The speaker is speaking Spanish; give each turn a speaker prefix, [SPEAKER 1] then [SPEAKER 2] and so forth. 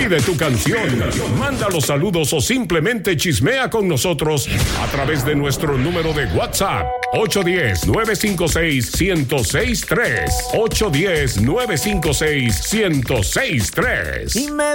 [SPEAKER 1] Pide tu canción, manda los saludos o simplemente chismea con nosotros a través de nuestro número de WhatsApp 810-956-1063. 810-956-1063.
[SPEAKER 2] Y me